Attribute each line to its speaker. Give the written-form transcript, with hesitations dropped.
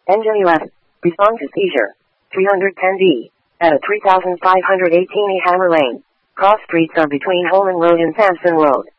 Speaker 1: Engine 11. Respond to seizure. 310D. At 3518 E Hammer Lane. Cross streets are between Holman Road and Sampson Road.